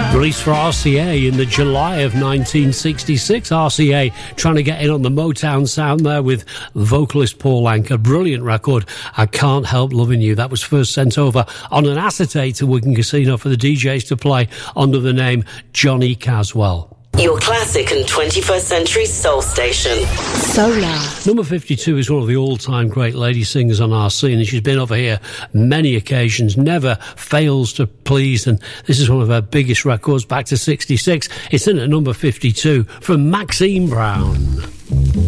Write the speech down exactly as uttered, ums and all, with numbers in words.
Released for R C A in the July of nineteen sixty-six. R C A trying to get in on the Motown sound there with vocalist Paul Anka. Brilliant record, I Can't Help Loving You. That was first sent over on an acetate to Wigan Casino for the D Js to play under the name Johnny Caswell. Your classic and twenty-first century soul station. Solar. Number fifty-two is one of the all-time great lady singers on our scene, and she's been over here many occasions, never fails to please, and this is one of her biggest records back to sixty-six. It's in at number fifty-two from Maxine Brown.